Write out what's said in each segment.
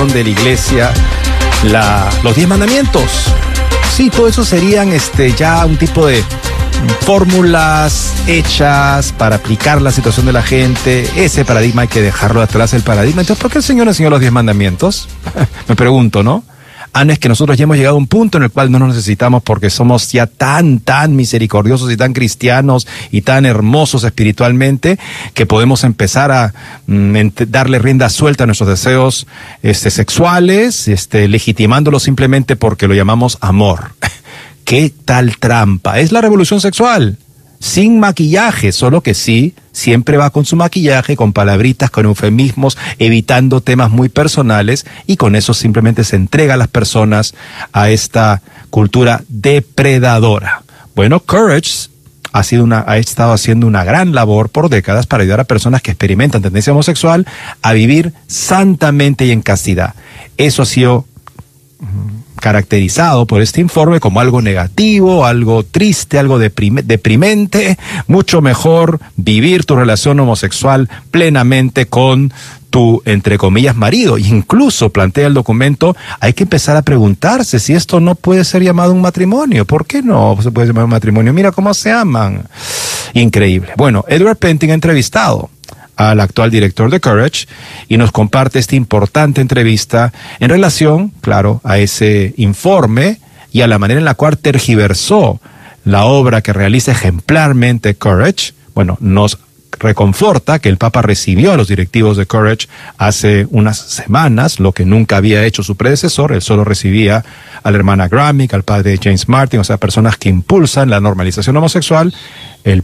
de la iglesia, los 10 mandamientos. Sí, todo eso serían ya un tipo de fórmulas hechas para aplicar la situación de la gente. Ese paradigma hay que dejarlo atrás, el paradigma. Entonces, ¿por qué el Señor enseñó los 10 mandamientos? Me pregunto, ¿no? No es que nosotros ya hemos llegado a un punto en el cual no nos necesitamos porque somos ya tan misericordiosos y tan cristianos y tan hermosos espiritualmente que podemos empezar a darle rienda suelta a nuestros deseos sexuales, legitimándolos simplemente porque lo llamamos amor. ¿Qué tal trampa? Es la revolución sexual. Sin maquillaje, solo que sí, siempre va con su maquillaje, con palabritas, con eufemismos, evitando temas muy personales, y con eso simplemente se entrega a las personas a esta cultura depredadora. Bueno, Courage ha estado haciendo una gran labor por décadas para ayudar a personas que experimentan tendencia homosexual a vivir santamente y en castidad. Eso ha sido caracterizado por este informe como algo negativo, algo triste, algo deprimente. Mucho mejor vivir tu relación homosexual plenamente con tu, entre comillas, marido. Incluso plantea el documento, hay que empezar a preguntarse si esto no puede ser llamado un matrimonio. ¿Por qué no se puede llamar un matrimonio? Mira cómo se aman. Increíble. Bueno, Edward Pentin ha entrevistado al actual director de Courage y nos comparte esta importante entrevista en relación, claro, a ese informe y a la manera en la cual tergiversó la obra que realiza ejemplarmente Courage. Bueno, nos reconforta que el Papa recibió a los directivos de Courage hace unas semanas, lo que nunca había hecho su predecesor. Él solo recibía a la hermana Gramick, al padre James Martin, o sea, personas que impulsan la normalización homosexual. El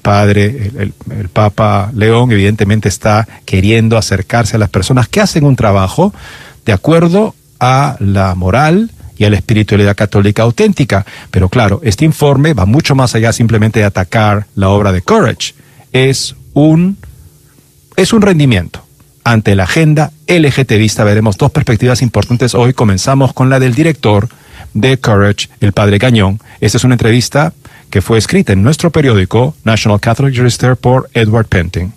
Papa León evidentemente está queriendo acercarse a las personas que hacen un trabajo de acuerdo a la moral y a la espiritualidad católica auténtica. Pero claro, este informe va mucho más allá simplemente de atacar la obra de Courage. Es un rendimiento ante la agenda LGTBista. Veremos dos perspectivas importantes hoy. Comenzamos con la del director de Courage, el padre Gagnon. Esta es una entrevista que fue escrita en nuestro periódico National Catholic Register por Edward Pentin.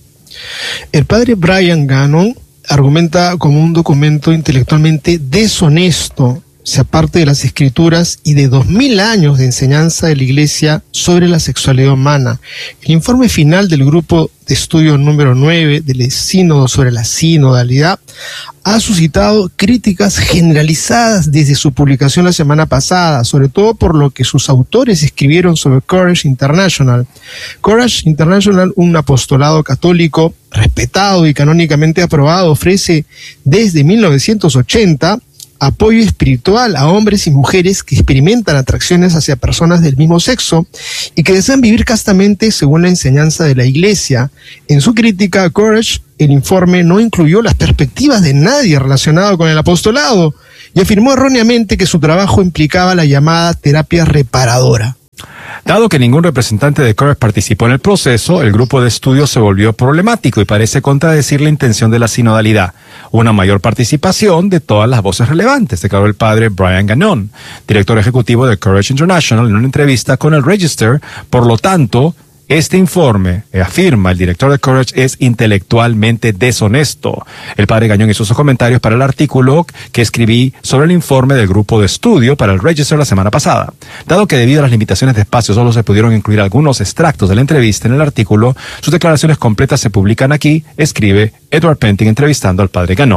El padre Brian Gagnon argumenta como un documento intelectualmente deshonesto, se aparte de las escrituras y de 2000 años de enseñanza de la Iglesia sobre la sexualidad humana. El informe final del grupo de estudio número 9 del Sínodo sobre la sinodalidad ha suscitado críticas generalizadas desde su publicación la semana pasada, sobre todo por lo que sus autores escribieron sobre Courage International. Courage International, un apostolado católico respetado y canónicamente aprobado, ofrece desde 1980 apoyo espiritual a hombres y mujeres que experimentan atracciones hacia personas del mismo sexo y que desean vivir castamente según la enseñanza de la Iglesia. En su crítica a Courage, el informe no incluyó las perspectivas de nadie relacionado con el apostolado y afirmó erróneamente que su trabajo implicaba la llamada terapia reparadora. Dado que ningún representante de Courage participó en el proceso, el grupo de estudio se volvió problemático y parece contradecir la intención de la sinodalidad. Una mayor participación de todas las voces relevantes, declaró el padre Brian Gagnon, director ejecutivo de Courage International, en una entrevista con el Register. Por lo tanto, este informe, afirma el director de Courage, es intelectualmente deshonesto. El padre Gagnon hizo sus comentarios para el artículo que escribí sobre el informe del grupo de estudio para el Register la semana pasada. Dado que debido a las limitaciones de espacio solo se pudieron incluir algunos extractos de la entrevista en el artículo, sus declaraciones completas se publican aquí, escribe Edward Pentin entrevistando al padre Gagnon.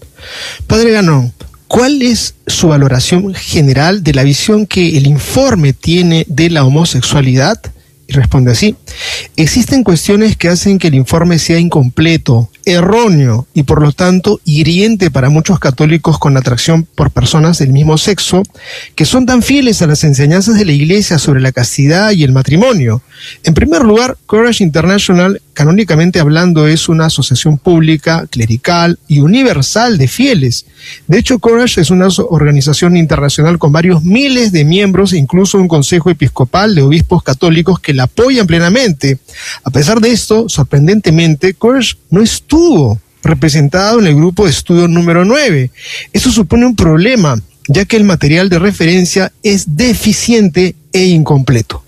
Padre Gagnon, ¿cuál es su valoración general de la visión que el informe tiene de la homosexualidad? Y responde así: existen cuestiones que hacen que el informe sea incompleto, erróneo y por lo tanto hiriente para muchos católicos con atracción por personas del mismo sexo, que son tan fieles a las enseñanzas de la Iglesia sobre la castidad y el matrimonio. En primer lugar, Courage International, canónicamente hablando, es una asociación pública, clerical y universal de fieles. De hecho, Courage es una organización internacional con varios miles de miembros e incluso un consejo episcopal de obispos católicos que la apoyan plenamente. A pesar de esto, sorprendentemente, Courage no estuvo representado en el grupo de estudio número 9. Eso supone un problema, ya que el material de referencia es deficiente e incompleto.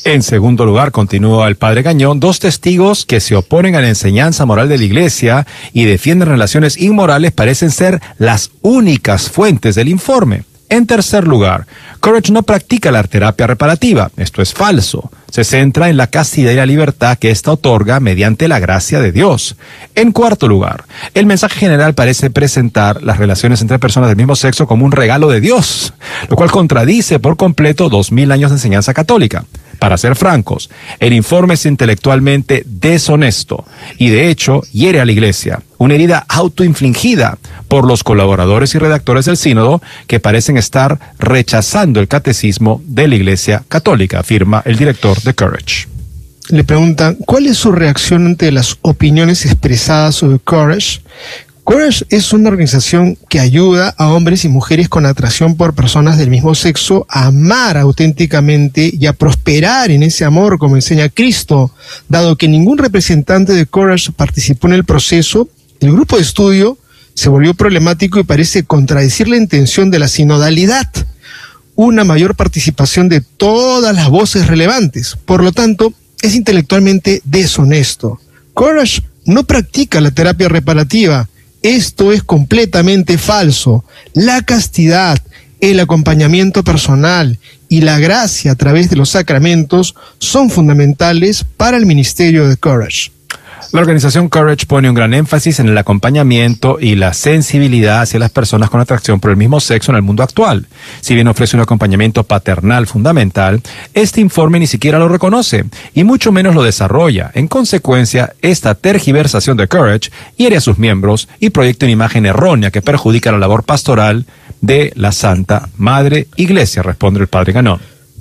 En segundo lugar, continúa el padre Gañón, 2 testigos que se oponen a la enseñanza moral de la Iglesia y defienden relaciones inmorales parecen ser las únicas fuentes del informe. En tercer lugar, Courage no practica la terapia reparativa. Esto es falso. Se centra en la castidad y la libertad que ésta otorga mediante la gracia de Dios. En cuarto lugar, el mensaje general parece presentar las relaciones entre personas del mismo sexo como un regalo de Dios, lo cual contradice por completo 2000 años de enseñanza católica. Para ser francos, el informe es intelectualmente deshonesto y de hecho hiere a la Iglesia, una herida autoinfligida por los colaboradores y redactores del sínodo que parecen estar rechazando el catecismo de la Iglesia católica, afirma el director de Courage. Le preguntan, ¿cuál es su reacción ante las opiniones expresadas sobre Courage? Courage es una organización que ayuda a hombres y mujeres con atracción por personas del mismo sexo a amar auténticamente y a prosperar en ese amor como enseña Cristo. Dado que ningún representante de Courage participó en el proceso, el grupo de estudio se volvió problemático y parece contradecir la intención de la sinodalidad, una mayor participación de todas las voces relevantes. Por lo tanto, es intelectualmente deshonesto. Courage no practica la terapia reparativa. Esto es completamente falso. La castidad, el acompañamiento personal y la gracia a través de los sacramentos son fundamentales para el ministerio de Courage. La organización Courage pone un gran énfasis en el acompañamiento y la sensibilidad hacia las personas con atracción por el mismo sexo en el mundo actual. Si bien ofrece un acompañamiento paternal fundamental, este informe ni siquiera lo reconoce y mucho menos lo desarrolla. En consecuencia, esta tergiversación de Courage hiere a sus miembros y proyecta una imagen errónea que perjudica la labor pastoral de la Santa Madre Iglesia, responde el padre Gañón.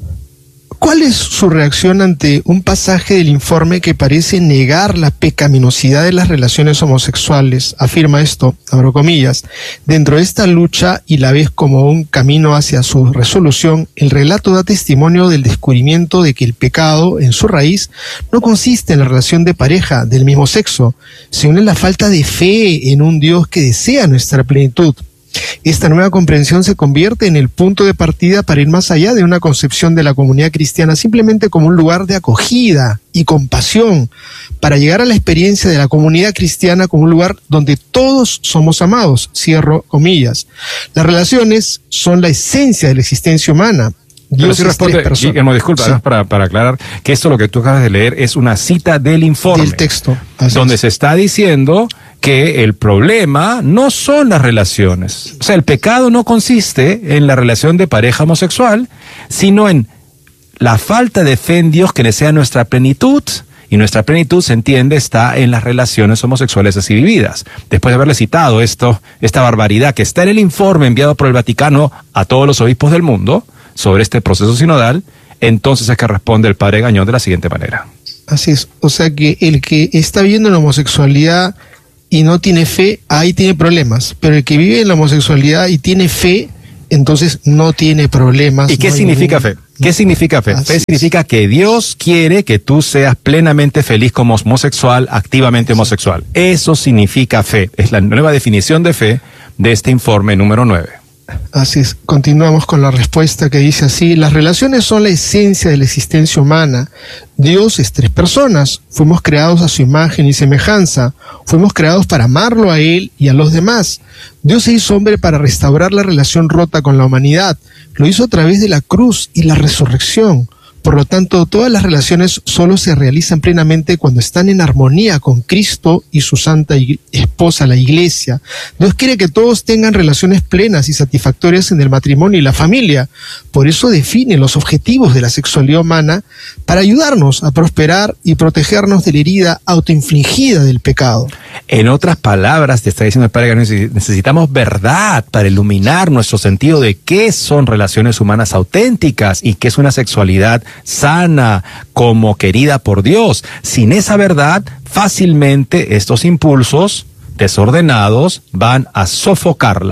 ¿Cuál es su reacción ante un pasaje del informe que parece negar la pecaminosidad de las relaciones homosexuales? Afirma esto, abro comillas, dentro de esta lucha y la ves como un camino hacia su resolución, el relato da testimonio del descubrimiento de que el pecado, en su raíz, no consiste en la relación de pareja del mismo sexo, sino en la falta de fe en un Dios que desea nuestra plenitud. Esta nueva comprensión se convierte en el punto de partida para ir más allá de una concepción de la comunidad cristiana simplemente como un lugar de acogida y compasión, para llegar a la experiencia de la comunidad cristiana como un lugar donde todos somos amados, cierro comillas. Las relaciones son la esencia de la existencia humana. Dios sí responde, Guillermo, disculpa, sí. para aclarar que esto lo que tú acabas de leer es una cita del informe. Del texto. Donde se está diciendo que el problema no son las relaciones. O sea, el pecado no consiste en la relación de pareja homosexual, sino en la falta de fe en Dios que desea nuestra plenitud. Y nuestra plenitud, se entiende, está en las relaciones homosexuales así vividas. Después de haberle citado esta barbaridad que está en el informe enviado por el Vaticano a todos los obispos del mundo sobre este proceso sinodal, entonces es que responde el padre Gañón de la siguiente manera. Así es, o sea que el que está viendo la homosexualidad y no tiene fe, ahí tiene problemas, pero el que vive en la homosexualidad y tiene fe, entonces no tiene problemas. ¿Y qué significa fe? ¿Qué significa fe? Fe significa que Dios quiere que tú seas plenamente feliz como homosexual, activamente homosexual. Eso significa fe. Es la nueva definición de fe de este informe número 9. Así es, continuamos con la respuesta que dice así: las relaciones son la esencia de la existencia humana. Dios es 3 personas, fuimos creados a su imagen y semejanza, fuimos creados para amarlo a Él y a los demás. Dios se hizo hombre para restaurar la relación rota con la humanidad, lo hizo a través de la cruz y la resurrección. Por lo tanto, todas las relaciones solo se realizan plenamente cuando están en armonía con Cristo y su santa esposa, la Iglesia. Dios quiere que todos tengan relaciones plenas y satisfactorias en el matrimonio y la familia. Por eso define los objetivos de la sexualidad humana para ayudarnos a prosperar y protegernos de la herida autoinfligida del pecado. En otras palabras, te está diciendo el padre que necesitamos verdad para iluminar nuestro sentido de qué son relaciones humanas auténticas y qué es una sexualidad sana, como querida por Dios. Sin esa verdad, fácilmente estos impulsos desordenados van a sofocar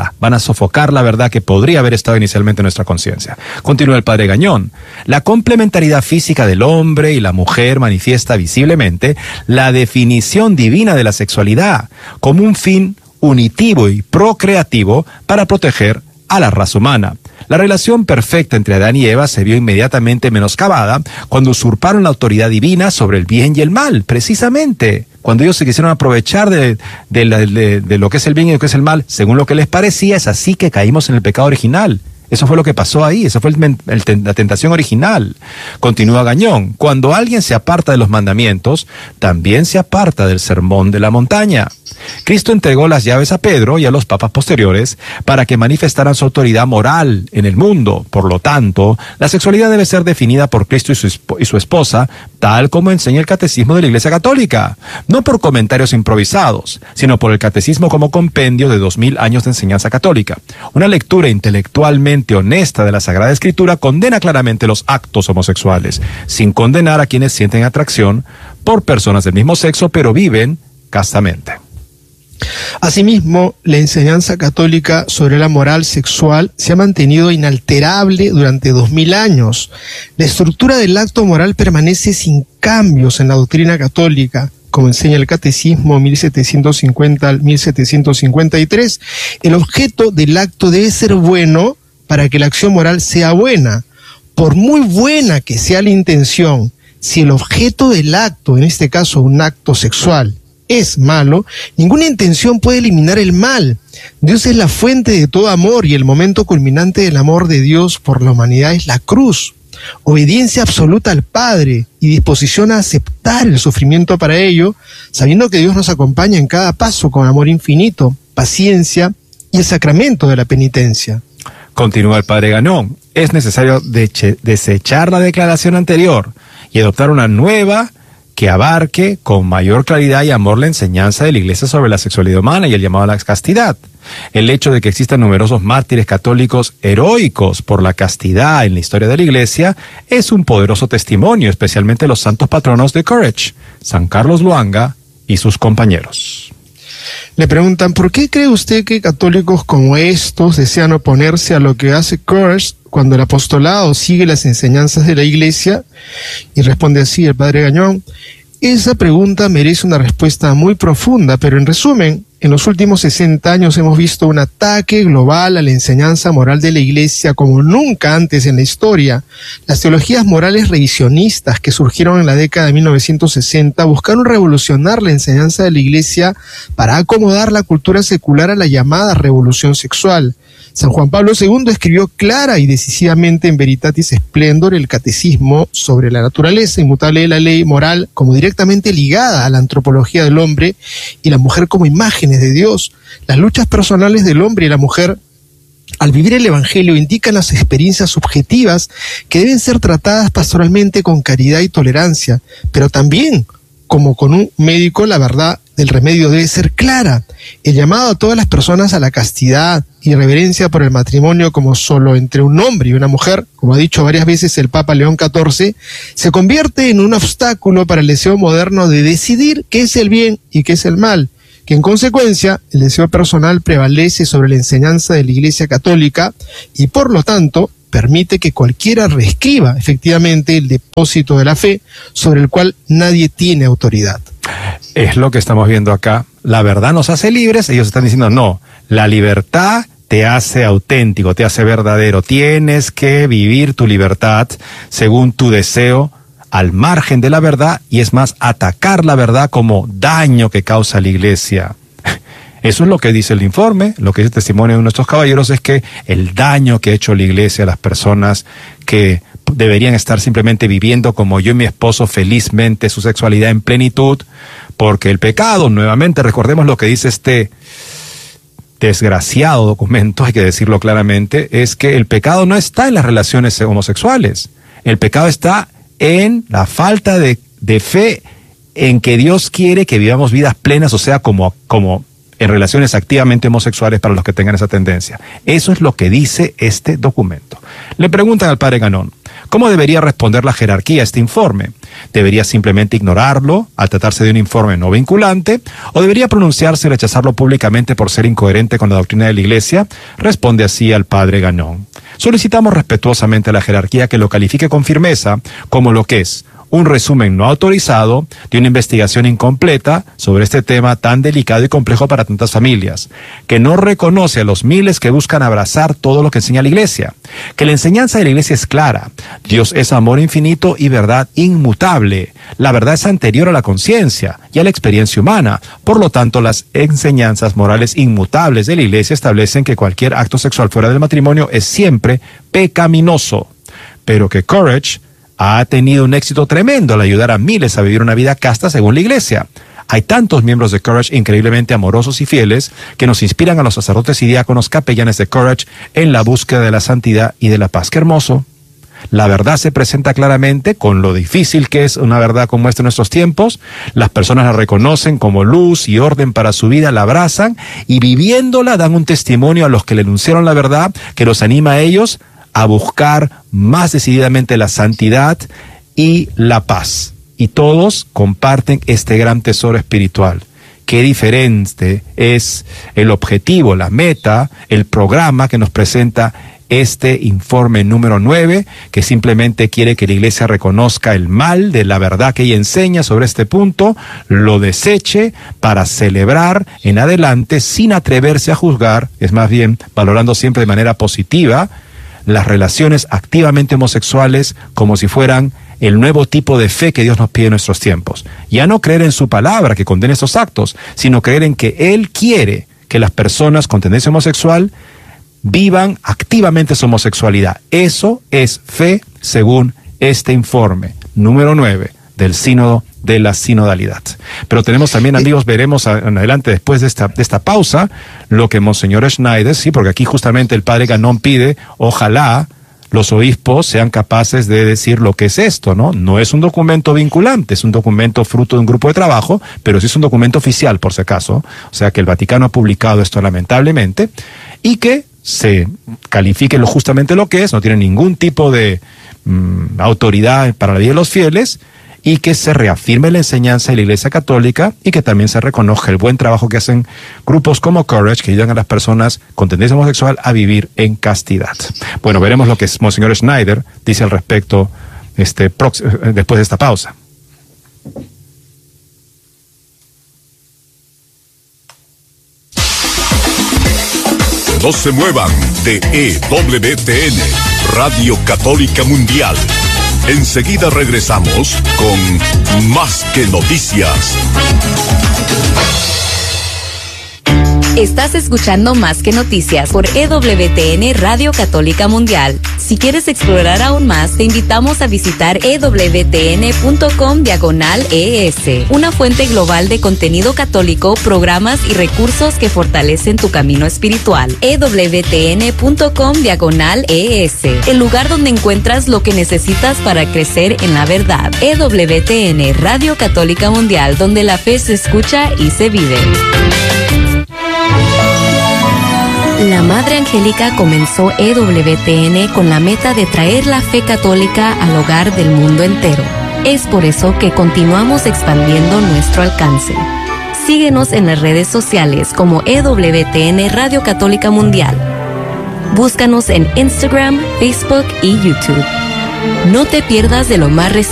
la verdad que podría haber estado inicialmente en nuestra conciencia. Continúa el padre Gañón. La complementariedad física del hombre y la mujer manifiesta visiblemente la definición divina de la sexualidad como un fin unitivo y procreativo para proteger a la raza humana. La relación perfecta entre Adán y Eva se vio inmediatamente menoscabada cuando usurparon la autoridad divina sobre el bien y el mal, precisamente. Cuando ellos se quisieron aprovechar de lo que es el bien y lo que es el mal, según lo que les parecía, es así que caímos en el pecado original. Eso fue lo que pasó ahí, esa fue la tentación original. Continúa Gañón, cuando alguien se aparta de los mandamientos, también se aparta del sermón de la montaña. Cristo entregó las llaves a Pedro y a los papas posteriores para que manifestaran su autoridad moral en el mundo. Por lo tanto, la sexualidad debe ser definida por Cristo y su esposa, tal como enseña el Catecismo de la Iglesia Católica. No por comentarios improvisados, sino por el Catecismo como compendio de 2000 años de enseñanza católica. Una lectura intelectualmente honesta de la Sagrada Escritura condena claramente los actos homosexuales, sin condenar a quienes sienten atracción por personas del mismo sexo, pero viven castamente. Asimismo, la enseñanza católica sobre la moral sexual se ha mantenido inalterable durante 2000 años. La estructura del acto moral permanece sin cambios en la doctrina católica. Como enseña el Catecismo 1750 al 1753, el objeto del acto debe ser bueno para que la acción moral sea buena. Por muy buena que sea la intención, si el objeto del acto, en este caso un acto sexual, es malo, ninguna intención puede eliminar el mal. Dios es la fuente de todo amor y el momento culminante del amor de Dios por la humanidad es la cruz. Obediencia absoluta al Padre y disposición a aceptar el sufrimiento para ello, sabiendo que Dios nos acompaña en cada paso con amor infinito, paciencia y el sacramento de la penitencia. Continúa el padre Ganón, es necesario desechar la declaración anterior y adoptar una nueva que abarque con mayor claridad y amor la enseñanza de la Iglesia sobre la sexualidad humana y el llamado a la castidad. El hecho de que existan numerosos mártires católicos heroicos por la castidad en la historia de la Iglesia es un poderoso testimonio, especialmente los santos patronos de Courage, San Carlos Luanga y sus compañeros. Le preguntan, ¿por qué cree usted que católicos como estos desean oponerse a lo que hace Courage cuando el apostolado sigue las enseñanzas de la Iglesia? Y responde así el padre Gañón: esa pregunta merece una respuesta muy profunda, pero en resumen, en los últimos 60 años hemos visto un ataque global a la enseñanza moral de la Iglesia como nunca antes en la historia. Las teologías morales revisionistas que surgieron en la década de 1960 buscaron revolucionar la enseñanza de la Iglesia para acomodar la cultura secular a la llamada revolución sexual. San Juan Pablo II escribió clara y decisivamente en Veritatis Splendor el Catecismo sobre la naturaleza inmutable de la ley moral como directamente ligada a la antropología del hombre y la mujer como imágenes de Dios. Las luchas personales del hombre y la mujer al vivir el Evangelio indican las experiencias subjetivas que deben ser tratadas pastoralmente con caridad y tolerancia, pero también, como con un médico, la verdad del remedio debe ser clara. El llamado a todas las personas a la castidad y reverencia por el matrimonio como solo entre un hombre y una mujer, como ha dicho varias veces el Papa León XIV, se convierte en un obstáculo para el deseo moderno de decidir qué es el bien y qué es el mal, que en consecuencia el deseo personal prevalece sobre la enseñanza de la Iglesia Católica y por lo tanto permite que cualquiera reescriba efectivamente el depósito de la fe sobre el cual nadie tiene autoridad. Es lo que estamos viendo acá. La verdad nos hace libres. Ellos están diciendo, no, la libertad te hace auténtico, te hace verdadero. Tienes que vivir tu libertad según tu deseo, al margen de la verdad, y es más, atacar la verdad como daño que causa la Iglesia. Eso es lo que dice el informe, lo que dice el testimonio de nuestros caballeros es que el daño que ha hecho la Iglesia a las personas que deberían estar simplemente viviendo como yo y mi esposo felizmente su sexualidad en plenitud, porque el pecado, nuevamente recordemos lo que dice este desgraciado documento, hay que decirlo claramente, es que el pecado no está en las relaciones homosexuales, el pecado está en la falta de fe en que Dios quiere que vivamos vidas plenas, o sea, como en relaciones activamente homosexuales para los que tengan esa tendencia. Eso es lo que dice este documento. Le preguntan al padre Ganón, ¿cómo debería responder la jerarquía a este informe? ¿Debería simplemente ignorarlo al tratarse de un informe no vinculante? ¿O debería pronunciarse y rechazarlo públicamente por ser incoherente con la doctrina de la Iglesia? Responde así al padre Ganón. Solicitamos respetuosamente a la jerarquía que lo califique con firmeza como lo que es un resumen no autorizado de una investigación incompleta sobre este tema tan delicado y complejo para tantas familias, que no reconoce a los miles que buscan abrazar todo lo que enseña la Iglesia, que la enseñanza de la Iglesia es clara: Dios es amor infinito y verdad inmutable. La verdad es anterior a la conciencia y a la experiencia humana. Por lo tanto, las enseñanzas morales inmutables de la Iglesia establecen que cualquier acto sexual fuera del matrimonio es siempre pecaminoso, pero que Courage ha tenido un éxito tremendo al ayudar a miles a vivir una vida casta según la Iglesia. Hay tantos miembros de Courage increíblemente amorosos y fieles que nos inspiran a los sacerdotes y diáconos capellanes de Courage en la búsqueda de la santidad y de la paz. ¡Qué hermoso! La verdad se presenta claramente, con lo difícil que es una verdad como esta en nuestros tiempos. Las personas la reconocen como luz y orden para su vida, la abrazan y viviéndola dan un testimonio a los que le enunciaron la verdad, que los anima a ellos a buscar más decididamente la santidad y la paz. Y todos comparten este gran tesoro espiritual. Qué diferente es el objetivo, la meta, el programa que nos presenta este informe número 9, que simplemente quiere que la Iglesia reconozca el mal de la verdad que ella enseña sobre este punto, lo deseche para celebrar en adelante sin atreverse a juzgar, es más bien valorando siempre de manera positiva las relaciones activamente homosexuales como si fueran el nuevo tipo de fe que Dios nos pide en nuestros tiempos. Ya no creer en su palabra que condena estos actos, sino creer en que Él quiere que las personas con tendencia homosexual vivan activamente su homosexualidad. Eso es fe según este informe número 9 del Sínodo de la Sinodalidad. Pero tenemos también, amigos, veremos en adelante, después de esta pausa, lo que Monseñor Schneider, sí, porque aquí justamente el padre Ganón pide, ojalá los obispos sean capaces de decir lo que es esto, ¿no? No es un documento vinculante, es un documento fruto de un grupo de trabajo, pero sí es un documento oficial, por si acaso. O sea, que el Vaticano ha publicado esto lamentablemente, y que se califique justamente lo que es, no tiene ningún tipo de autoridad para la vida de los fieles, y que se reafirme la enseñanza de la Iglesia Católica y que también se reconozca el buen trabajo que hacen grupos como Courage, que ayudan a las personas con tendencia homosexual a vivir en castidad. Bueno, veremos lo que Monseñor Schneider dice al respecto después de esta pausa. No se muevan de EWTN, Radio Católica Mundial. Enseguida regresamos con Más que Noticias. Estás escuchando Más que Noticias por EWTN Radio Católica Mundial. Si quieres explorar aún más, te invitamos a visitar ewtn.com/ES, una fuente global de contenido católico, programas y recursos que fortalecen tu camino espiritual. ewtn.com/ES, el lugar donde encuentras lo que necesitas para crecer en la verdad. EWTN Radio Católica Mundial, donde la fe se escucha y se vive. La Madre Angélica comenzó EWTN con la meta de traer la fe católica al hogar del mundo entero. Es por eso que continuamos expandiendo nuestro alcance. Síguenos en las redes sociales como EWTN Radio Católica Mundial. Búscanos en Instagram, Facebook y YouTube. No te pierdas de lo más reciente